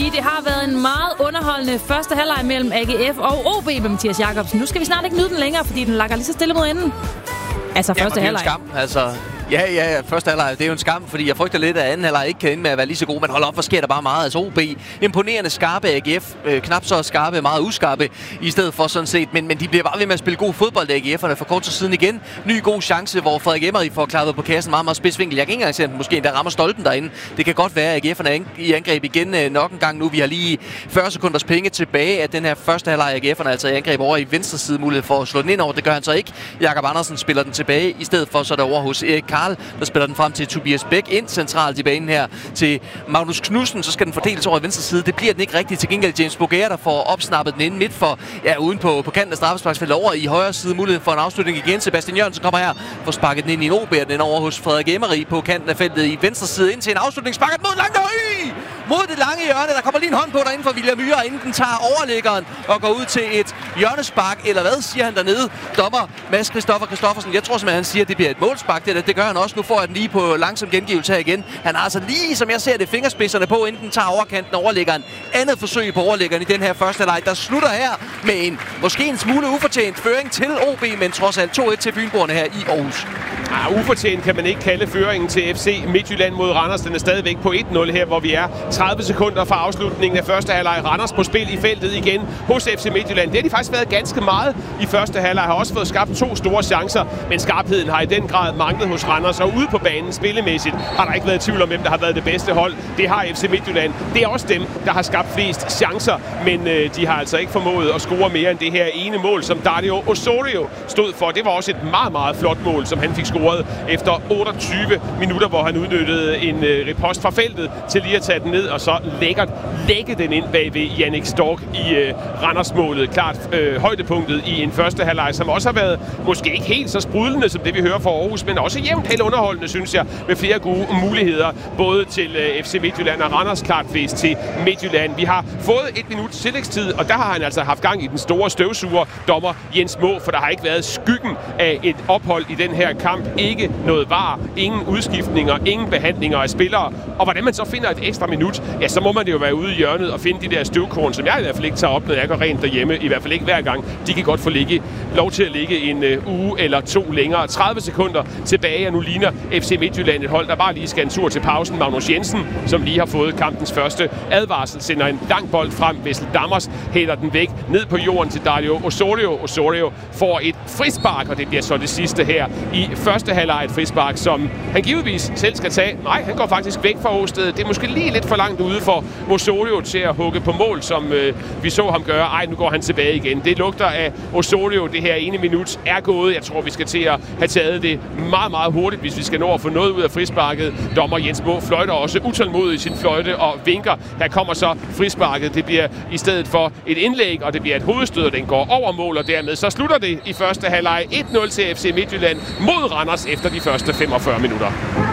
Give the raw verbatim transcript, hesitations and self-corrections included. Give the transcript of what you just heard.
sige, det har været en meget underholdende første halvleg mellem A G F og O B med Mathias Jakobsen. Nu skal vi snart ikke nyde den længere, fordi den lakker lige så stille mod enden. Altså første halvleg. Det er en skam, altså. Ja, ja, ja. Første halvleg, det er jo en skam, fordi jeg frygter lidt, at anden halvleg ikke kan ende med at være lige så god. Men hold op, hvor sker der bare meget. Altså O B, imponerende skarpe, A G F, øh, knap så skarpe, meget uskarpe i stedet for sådan set. Men, men de bliver bare ved med at spille god fodbold, A G F'erne, for kort tid siden igen. Ny god chance, hvor Frederik Emery får klappet på kassen meget, meget spidsvinkel. Jeg kan ikke engang se, at måske der rammer stolpen derinde. Det kan godt være, at A G F'erne er i angreb igen øh, nok en gang nu. Vi har lige fyrre sekunders penge tilbage af den her første halvleg. A G F'erne altså i angreb over i venstre side, mulighed for at slå den ind over. Det gør han så ikke. Jakob Andersen spiller den tilbage. I stedet for så er der over hos Erik Karl, der spiller den frem til Tobias Bæk ind centralt i banen her til Magnus Knudsen, så skal den fordeles over i venstre side. Det bliver den ikke rigtigt. Til gengæld James Boger, der får opsnappet den ind midt for, ja, uden på, på kanten af straffesparksfeltet over i højre side. Muligheden for en afslutning igen. Sebastian Jørgensen kommer her, får sparket den ind i en O B, den over hos Frederik Emery på kanten af feltet i venstre side ind til en afslutning. Sparket mod langt høj! Mod det lange hjørne. Der kommer lige en hånd på derinde for William Myhre, inden den tager overliggeren og går ud til et hjørnespark. Eller hvad siger han dernede? Dommer Mads Christoffer Christoffersen. Jeg tror simpelthen, han siger, at det bliver et målspark. Det, det gør han også. Nu får jeg den lige på langsom gengivelse her igen. Han har altså lige, som jeg ser det, fingerspidserne på, inden den tager overkanten og overliggeren. Andet forsøg på overliggeren i den her første halvleg, der slutter her med en måske en smule ufortjent føring til O B, men trods alt to et til Fynboerne her i Aarhus. Ja, ufortjent kan man ikke kalde føringen til F C Midtjylland mod Randers. Den er stadigvæk på et nul her, hvor vi er tredive sekunder fra afslutningen af første halvleg. Randers på spil i feltet igen hos F C Midtjylland. Det har de faktisk været ganske meget i første halvleg. Har også fået skabt to store chancer, men skarpheden har i den grad manglet hos Randers. Og ude på banen spillemæssigt har der ikke været tvivl om, hvem der har været det bedste hold. Det har F C Midtjylland. Det er også dem, der har skabt flest chancer, men øh, de har altså ikke formået at score mere end det her ene mål, som Dario Osorio stod for. Det var også et meget, meget flot mål, som han fik scoret efter otteogtyve minutter, hvor han udnyttede en øh, ripost fra feltet til lige at tage den ned og så lækkert lægge den ind bag ved Jannik Stork i øh, Randersmålet. Klart øh, højdepunktet i en første halvleg, som også har været måske ikke helt så sprudlende som det, vi hører fra Aarhus, men også jævnt helt underholdende, synes jeg, med flere gode muligheder, både til øh, F C Midtjylland og Randers. Klart flest til Midtjylland. Vi har fået et minut tillægstid, og der har han altså haft gang i den store støvsuger, dommer Jens Må, for der har ikke været skyggen af et ophold i den her kamp. Ikke noget var, ingen udskiftninger, ingen behandlinger af spillere. Og hvordan man så finder et ekstra minut, ja, så må man det jo være ude i hjørnet og finde de der støvkorn, som jeg i hvert fald ikke tager op, når jeg går rent derhjemme. I hvert fald ikke hver gang. De kan godt få ligge, lov til at ligge en uh, uge eller to længere. tredive sekunder tilbage, og nu ligner F C Midtjylland et hold, der bare lige skal en tur til pausen. Magnus Jensen, som lige har fået kampens første advarsel, sender en lang bold frem. Vessel Dammers hælder den væk ned på jorden til Dario Osorio. Osorio får et frispark, og det bliver så det sidste her i første halvleg. Et frispark, som han givetvis selv skal tage. Nej, han går faktisk væk fra åstedet. Det er måske lige lidt for langt ude for Osorio til at hugge på mål, som øh, vi så ham gøre. Ej, nu går han tilbage igen. Det lugter af Osorio. Det her ene minut er gået. Jeg tror, vi skal til at have taget det meget, meget hurtigt, hvis vi skal nå at få noget ud af frisparket. Dommer Jens Må fløjter også utålmodig i sin fløjte og vinker. Her kommer så frisparket. Det bliver i stedet for et indlæg, og det bliver et hovedstød, og den går over mål, og dermed så slutter det i første halvleg et nul til F C Midtjylland mod Randers efter de første femogfyrre minutter.